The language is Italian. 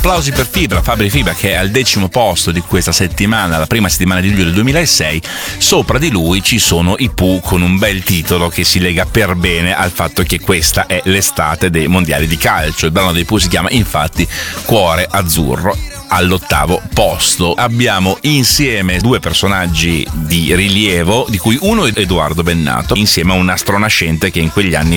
Applausi per Fibra, Fabri Fibra, che è al 10° posto di questa settimana, la prima settimana di luglio del 2006. Sopra di lui ci sono i Pooh con un bel titolo che si lega per bene al fatto che questa è l'estate dei mondiali di calcio. Il brano dei Pooh si chiama infatti Cuore Azzurro. All'8° posto abbiamo insieme due personaggi di rilievo, di cui uno è Edoardo Bennato, insieme a un astronascente che in quegli anni